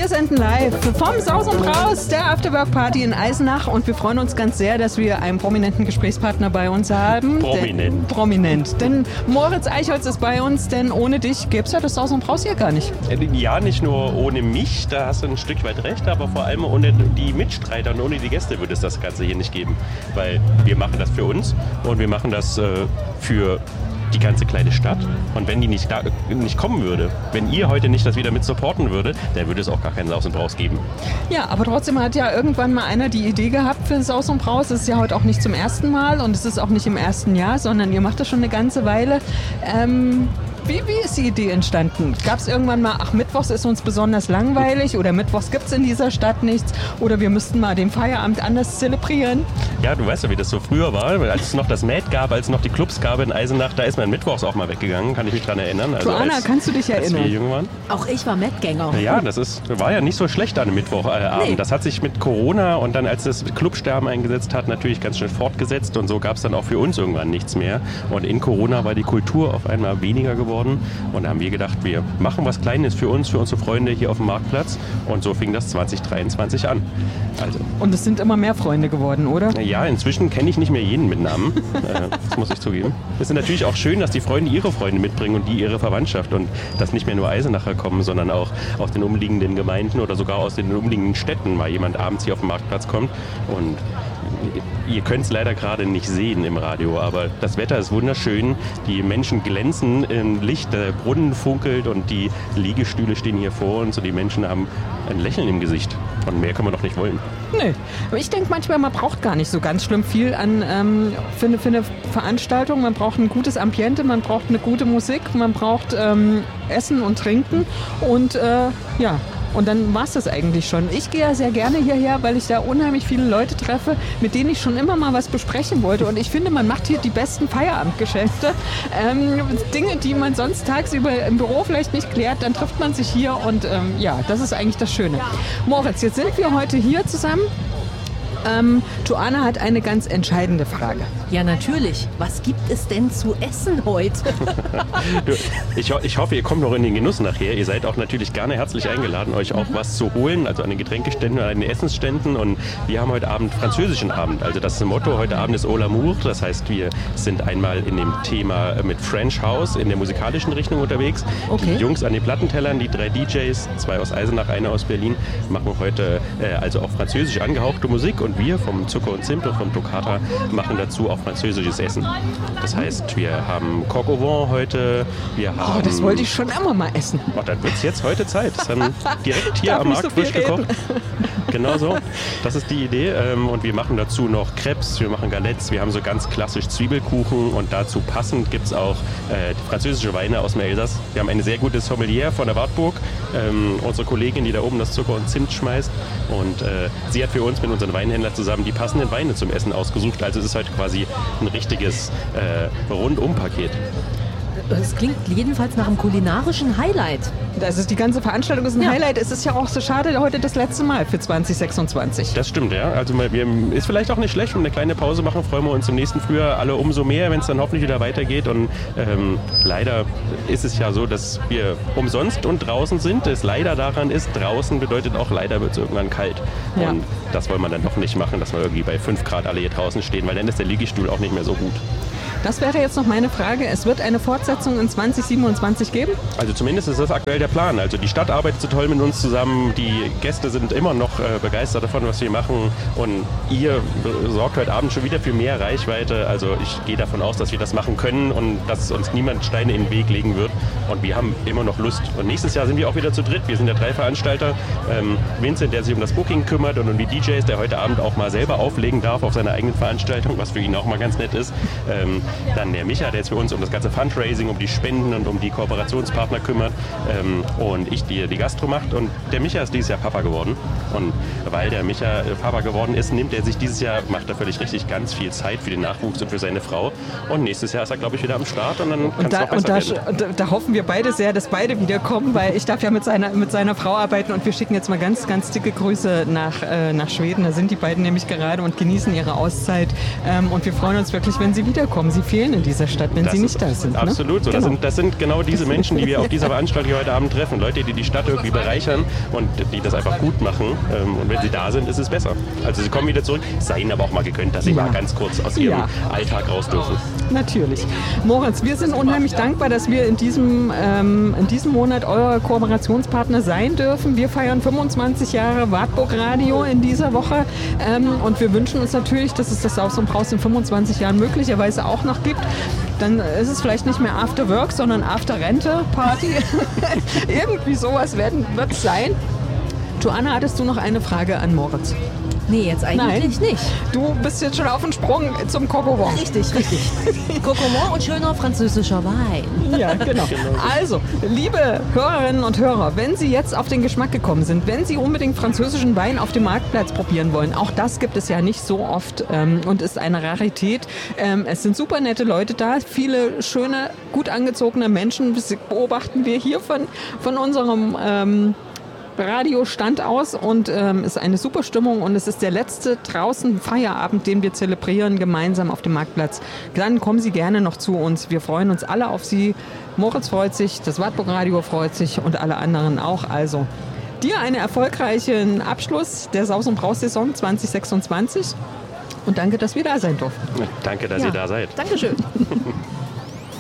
Wir senden live vom Saus und Braus, der Afterwork-Party in Eisenach, und wir freuen uns ganz sehr, dass wir einen prominenten Gesprächspartner bei uns haben. Prominent. Denn Moritz Eichholz ist bei uns, denn ohne dich gäbe es ja das Saus und Braus hier gar nicht. Ja, nicht nur ohne mich, da hast du ein Stück weit recht, aber vor allem ohne die Mitstreiter und ohne die Gäste würde es das Ganze hier nicht geben. Weil wir machen das für uns und wir machen das für die ganze kleine Stadt. Und wenn die nicht kommen würde, wenn ihr heute nicht das wieder mit supporten würde, dann würde es auch gar keinen Saus und Braus geben. Ja, aber trotzdem hat ja irgendwann mal einer die Idee gehabt für Saus und Braus. Es ist ja heute auch nicht zum ersten Mal und es ist auch nicht im ersten Jahr, sondern ihr macht das schon eine ganze Weile. Wie ist die Idee entstanden? Gab es irgendwann mal, mittwochs ist uns besonders langweilig oder mittwochs gibt es in dieser Stadt nichts oder wir müssten mal den Feierabend anders zelebrieren? Ja, du weißt ja, wie das so früher war, als es noch das Mad gab, als es noch die Clubs gab in Eisenach, da ist man mittwochs auch mal weggegangen, kann ich mich dran erinnern. Also Joanna, kannst du dich erinnern? Als wir jung waren. Auch ich war Mad-Gänger. Ja, war ja nicht so schlecht an einem Mittwochabend. Nee. Das hat sich mit Corona und dann, als das Clubsterben eingesetzt hat, natürlich ganz schnell fortgesetzt und so gab es dann auch für uns irgendwann nichts mehr. Und in Corona war die Kultur auf einmal weniger geworden und da haben wir gedacht, wir machen was Kleines für uns, für unsere Freunde hier auf dem Marktplatz und so fing das 2023 an. Also. Und es sind immer mehr Freunde geworden, oder? Ja, inzwischen kenne ich nicht mehr jeden mit Namen, das muss ich zugeben. Es ist natürlich auch schön, dass die Freunde ihre Freunde mitbringen und die ihre Verwandtschaft und dass nicht mehr nur Eisenacher kommen, sondern auch aus den umliegenden Gemeinden oder sogar aus den umliegenden Städten mal jemand abends hier auf den Marktplatz kommt. Und ihr könnt es leider gerade nicht sehen im Radio, aber das Wetter ist wunderschön, die Menschen glänzen im Licht, der Brunnen funkelt und die Liegestühle stehen hier vor uns und die Menschen haben ein Lächeln im Gesicht. Und mehr können wir doch nicht wollen. Nee, aber ich denke manchmal, man braucht gar nicht so ganz schlimm viel für eine Veranstaltung. Man braucht ein gutes Ambiente, man braucht eine gute Musik, man braucht Essen und Trinken und und dann war es das eigentlich schon. Ich gehe ja sehr gerne hierher, weil ich da unheimlich viele Leute treffe, mit denen ich schon immer mal was besprechen wollte. Und ich finde, man macht hier die besten Feierabendgeschäfte. Dinge, die man sonst tagsüber im Büro vielleicht nicht klärt, dann trifft man sich hier und das ist eigentlich das Schöne. Moritz, jetzt sind wir heute hier zusammen. Joanna hat eine ganz entscheidende Frage. Ja, natürlich. Was gibt es denn zu essen heute? Ich hoffe, ihr kommt noch in den Genuss nachher. Ihr seid auch natürlich gerne herzlich eingeladen, euch auch was zu holen, also an den Getränkeständen, an den Essensständen. Und wir haben heute Abend französischen Abend. Also das Motto heute Abend ist Au l'amour. Das heißt, wir sind einmal in dem Thema mit French House in der musikalischen Richtung unterwegs. Okay. Die Jungs an den Plattentellern, die 3 DJs, 2 aus Eisenach, einer aus Berlin, machen heute also auch französisch angehauchte Musik. Und wir vom Zucker und Zimt und vom Toccata machen dazu auch französisches Essen. Das heißt, wir haben Coq au vin heute. Das wollte ich schon immer mal essen. Dann wird es jetzt heute Zeit. Das haben direkt hier am Markt frisch gekocht. Genau so. Das ist die Idee. Und wir machen dazu noch Crepes, wir machen Galettes, wir haben so ganz klassisch Zwiebelkuchen und dazu passend gibt es auch französische Weine aus dem Elsass. Wir haben eine sehr gute Sommelier von der Wartburg, unsere Kollegin, die da oben das Zucker und Zimt schmeißt. Und sie hat für uns mit unseren Weinhändlern zusammen die passenden Weine zum Essen ausgesucht. Also es ist halt quasi ein richtiges Rundum-Paket. Das klingt jedenfalls nach einem kulinarischen Highlight. Also die ganze Veranstaltung ist ein Highlight. Es ist ja auch so schade, heute das letzte Mal für 2026. Das stimmt, ja. Also ist vielleicht auch nicht schlecht, wenn wir eine kleine Pause machen, freuen wir uns im nächsten Frühjahr alle umso mehr, wenn es dann hoffentlich wieder weitergeht. Und leider ist es ja so, dass wir umsonst und draußen sind. Das leider daran ist, draußen bedeutet auch, leider wird es irgendwann kalt. Ja. Und das wollen wir dann doch nicht machen, dass wir irgendwie bei 5 Grad alle hier draußen stehen, weil dann ist der Liegestuhl auch nicht mehr so gut. Das wäre jetzt noch meine Frage. Es wird eine Fortsetzung in 2027 geben? Also zumindest ist das aktuell der Plan. Also die Stadt arbeitet so toll mit uns zusammen. Die Gäste sind immer noch begeistert davon, was wir machen. Und ihr sorgt heute Abend schon wieder für mehr Reichweite. Also ich gehe davon aus, dass wir das machen können und dass uns niemand Steine in den Weg legen wird. Und wir haben immer noch Lust. Und nächstes Jahr sind wir auch wieder zu dritt. Wir sind ja 3 Veranstalter. Vincent, der sich um das Booking kümmert und um die DJs, der heute Abend auch mal selber auflegen darf auf seiner eigenen Veranstaltung, was für ihn auch mal ganz nett ist. Dann der Micha, der jetzt für uns um das ganze Fundraising, um die Spenden und um die Kooperationspartner kümmert. Und ich, die Gastro macht. Und der Micha ist dieses Jahr Papa geworden. Und weil der Micha Papa geworden ist, nimmt er sich dieses Jahr, macht er völlig richtig, ganz viel Zeit für den Nachwuchs und für seine Frau. Und nächstes Jahr ist er, glaube ich, wieder am Start. Und dann kann es noch besser werden. Da hoffen wir beide sehr, dass beide wiederkommen, weil ich darf ja mit seiner Frau arbeiten. Und wir schicken jetzt mal ganz, ganz dicke Grüße nach Schweden. Da sind die beiden nämlich gerade und genießen ihre Auszeit. Und wir freuen uns wirklich, wenn sie wiederkommen. Sie fehlen in dieser Stadt, wenn sie nicht da sind. Ne? Absolut so. Genau. Das sind genau diese Menschen, die wir auf dieser Veranstaltung heute Abend treffen. Leute, die die Stadt irgendwie bereichern und die das einfach gut machen. Und wenn sie da sind, ist es besser. Also sie kommen wieder zurück. Es sei ihnen aber auch mal gegönnt, dass sie mal ganz kurz aus ihrem Alltag raus dürfen. Natürlich. Moritz, wir sind unheimlich dankbar, dass wir in diesem Monat euer Kooperationspartner sein dürfen. Wir feiern 25 Jahre Wartburg Radio in dieser Woche und wir wünschen uns natürlich, dass es das Saus und Braus in 25 Jahren möglicherweise auch noch gibt. Dann ist es vielleicht nicht mehr After Work, sondern After Rente Party. Irgendwie sowas wird es sein. Joanna, hattest du noch eine Frage an Moritz? Nee, jetzt eigentlich nicht. Du bist jetzt schon auf dem Sprung zum Cocovon. Richtig. Cocovon und schöner französischer Wein. Ja, genau. Also, liebe Hörerinnen und Hörer, wenn Sie jetzt auf den Geschmack gekommen sind, wenn Sie unbedingt französischen Wein auf dem Marktplatz probieren wollen, auch das gibt es ja nicht so oft und ist eine Rarität. Es sind super nette Leute da, viele schöne, gut angezogene Menschen. Das beobachten wir hier von unserem Radiostand aus und ist eine super Stimmung und es ist der letzte draußen Feierabend, den wir zelebrieren, gemeinsam auf dem Marktplatz. Dann kommen Sie gerne noch zu uns. Wir freuen uns alle auf Sie. Moritz freut sich, das Wartburg Radio freut sich und alle anderen auch. Also dir einen erfolgreichen Abschluss der Saus- und Braus-Saison 2026 und danke, dass wir da sein durften. Danke, dass ihr da seid. Dankeschön.